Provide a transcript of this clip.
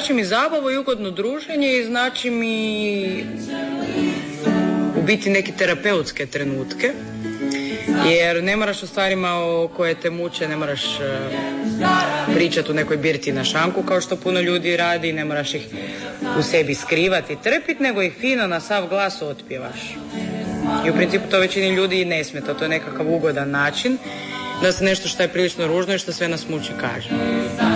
Znači mi zabavu i ugodno druženje i znači mi u biti neke terapeutske trenutke, jer ne moraš o stvarima koje te muče, ne moraš pričati u nekoj birti na šanku kao što puno ljudi radi, ne moraš ih u sebi skrivati, trpiti, nego ih fino na sav glas otpjevaš. I u principu to većini ljudi ne smeta, to je nekakav ugodan način da se nešto što je prilično ružno i što sve nas muči kaže.